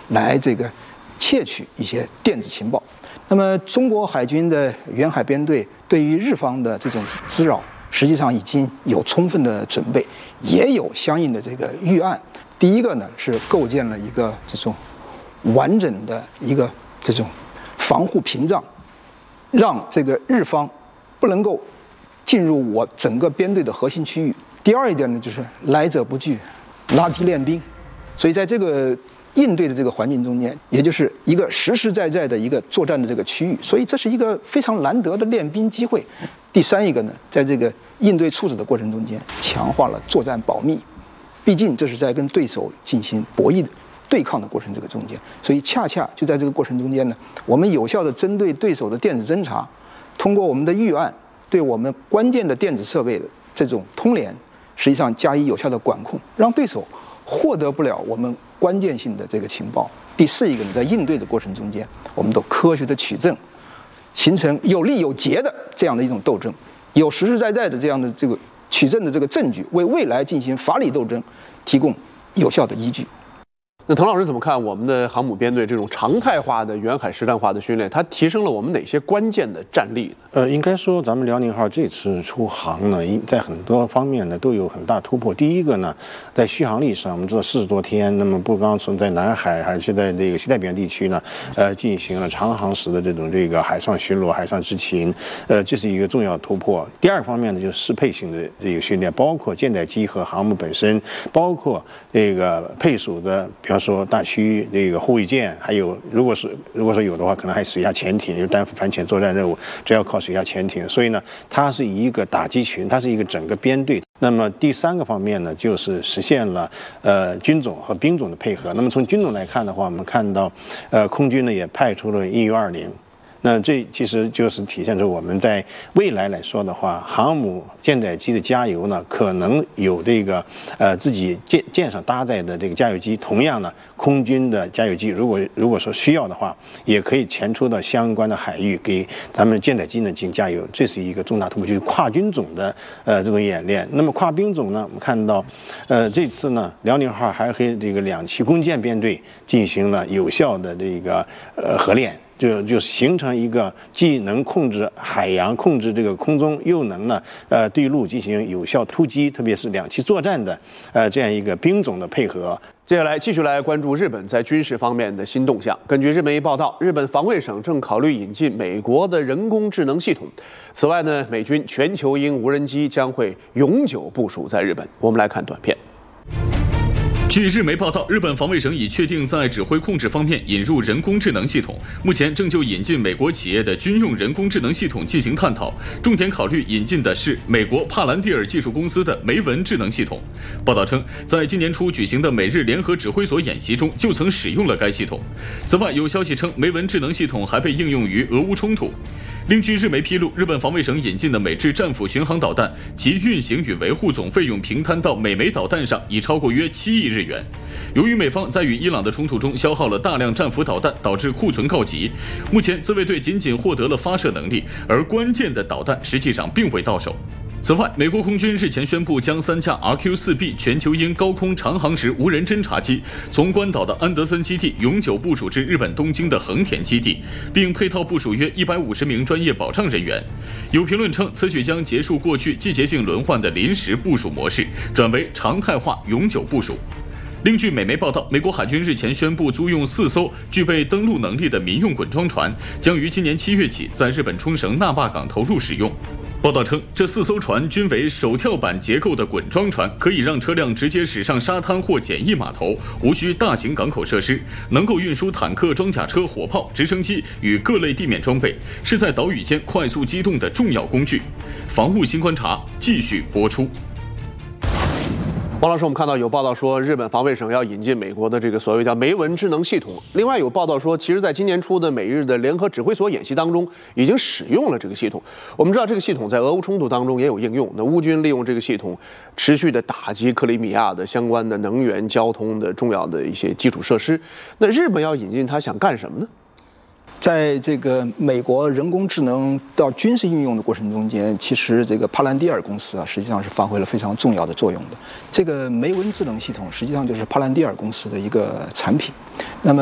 来这个窃取一些电子情报。那么，中国海军的远海编队对于日方的这种滋扰，实际上已经有充分的准备，也有相应的这个预案。第一个呢是构建了一个这种完整的一个这种防护屏障，让这个日方不能够进入我整个编队的核心区域。第二一点呢，就是来者不拒，拉梯练兵。所以在这个应对的这个环境中间，也就是一个实实在在的一个作战的这个区域，所以这是一个非常难得的练兵机会。第三一个呢，在这个应对处置的过程中间，强化了作战保密。毕竟这是在跟对手进行博弈的对抗的过程这个中间，所以恰恰就在这个过程中间呢，我们有效的针对对手的电子侦察，通过我们的预案对我们关键的电子设备的这种通联，实际上加以有效的管控，让对手获得不了我们关键性的这个情报。第四一个呢，在应对的过程中间，我们都科学的取证，形成有利有节的这样的一种斗争，有实实在在的这样的这个取证的这个证据，为未来进行法理斗争提供有效的依据。 那滕老师怎么看我们的航母编队这种常态化的远海实战化的训练？它提升了我们哪些关键的战力呢？ 应该说咱们辽宁号这次出航呢，在很多方面呢都有很大突破。第一个呢，在续航力上，我们知道40多天，那么不光从在南海，还是在这个西太平洋地区呢，进行了长航时的这个海上巡逻、海上执勤，这是一个重要突破。第二方面呢，就是适配性的这个训练，包括舰载机和航母本身，包括这个配属的，比方说大区这个护卫舰，还有如果说有的话，可能还水下潜艇，有担负反潜作战任务，主要靠水下潜艇。所以呢，它是一个打击群，它是一个整个编队。那么第三个方面呢，就是实现了军种和兵种的配合。那么从军种来看的话，我们看到空军呢也派出了EU-20。那这其实就是体现出我们在未来来说的话，航母舰载机的加油呢，可能有这个自己舰上搭载的这个加油机，同样呢，空军的加油机如果说需要的话，也可以前出到相关的海域给咱们舰载机呢进行加油，这是一个重大突破，就是跨军种的这种演练。那么跨兵种呢，我们看到这次呢，辽宁号还和这个2栖攻坚编队进行了有效的这个合练。就形成一个既能控制海洋、控制这个空中，又能呢对陆进行有效突击，特别是2栖作战的这样一个兵种的配合。 接下来继续来关注日本在军事方面的新动向。根据日媒报道，日本防卫省正考虑引进美国的人工智能系统。此外呢，美军全球鹰无人机将会永久部署在日本。我们来看短片。 据日媒报道，日本防卫省已确定在指挥控制方面引入人工智能系统，目前正就引进美国企业的军用人工智能系统进行探讨，重点考虑引进的是美国帕兰蒂尔技术公司的梅文智能系统。报道称，在今年初举行的美日联合指挥所演习中就曾使用了该系统。此外，有消息称梅文智能系统还被应用于俄乌冲突。另据日媒披露，日本防卫省引进的美制战斧巡航导弹，其运行与维护总费用平摊到每枚导弹上已超过约7亿日元。由于美方在与伊朗的冲突中消耗了大量战斧导弹，导致库存告急，目前自卫队仅获得了发射能力，而关键的导弹实际上并未到手。此外，美国空军日前宣布将3架 RQ-4B 全球鹰高空长航时无人侦察机从关岛的安德森基地永久部署至日本东京的横田基地，并配套部署约150名专业保障人员。有评论称，此举将结束过去季节性轮换的临时部署模式，转为常态化永久部署。另据美媒报道，美国海军日前宣布租用4艘具备登陆能力的民用滚装船，将于今年7月起在日本冲绳那霸港投入使用。报道称，这4艘船均为手跳板结构的滚装船，可以让车辆直接驶上沙滩或简易码头，无需大型港口设施，能够运输坦克、装甲车、火炮、直升机与各类地面装备，是在岛屿间快速机动的重要工具。防务新观察继续播出。 王老师，我们看到有报道说，日本防卫省要引进美国的这个所谓叫梅文智能系统。另外有报道说，其实在今年初的美日的联合指挥所演习当中，已经使用了这个系统。我们知道这个系统在俄乌冲突当中也有应用。那乌军利用这个系统，持续的打击克里米亚的相关的能源、交通的重要的一些基础设施。那日本要引进它，想干什么呢？ 在这个美国人工智能到军事应用的过程中间，其实这个帕兰蒂尔公司实际上是发挥了非常重要的作用的。这个梅文智能系统实际上就是帕兰蒂尔公司的一个产品。